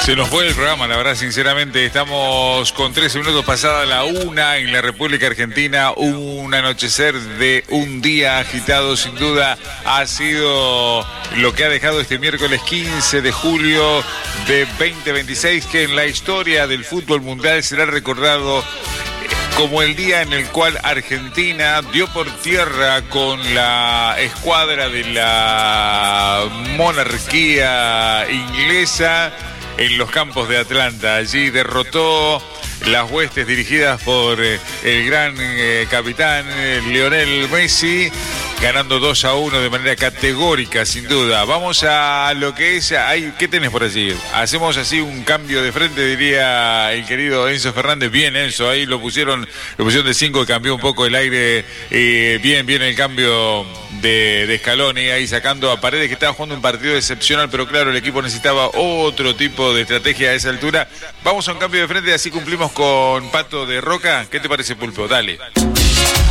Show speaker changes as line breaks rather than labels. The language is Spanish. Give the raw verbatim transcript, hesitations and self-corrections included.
Se nos fue el programa, la verdad, sinceramente. Estamos con trece minutos pasada la una en la República Argentina. Un anochecer de un día agitado, sin duda. Ha sido lo que ha dejado este miércoles quince de julio de veinte veintiséis, que en la historia del fútbol mundial será recordado como el día en el cual Argentina dio por tierra con la escuadra de la monarquía inglesa en los campos de Atlanta. Allí derrotó las huestes dirigidas por eh, el gran eh, capitán eh, Lionel Messi, ganando dos a uno de manera categórica, sin duda. Vamos a lo que es... Ay, ¿qué tenés por allí? Hacemos así un cambio de frente, diría el querido Enzo Fernández. Bien, Enzo, ahí lo pusieron lo pusieron de cinco y cambió un poco el aire. Eh, bien, bien el cambio de, de Scaloni, ahí sacando a Paredes, que estaba jugando un partido excepcional, pero claro, el equipo necesitaba otro tipo de estrategia a esa altura. Vamos a un cambio de frente, así cumplimos con Pato de Roca. ¿Qué te parece, Pulpo? Dale.